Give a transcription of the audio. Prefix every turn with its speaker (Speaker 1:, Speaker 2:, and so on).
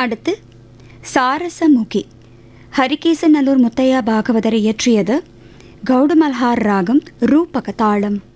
Speaker 1: அடுத்து சாரசமுகி, ஹரிகேசநல்லூர் முத்தையா பாகவதர் இயற்றியது. கௌடமல்ஹார் ராகம், ரூபக தாளம்.